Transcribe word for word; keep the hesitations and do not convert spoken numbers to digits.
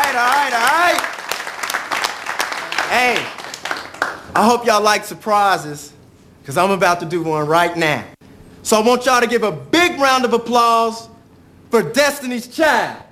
right, all right, all right. Hey, I hope y'all like surprises, because I'm about to do one right now. So I want y'all to give a big round of applause for Destiny's Child.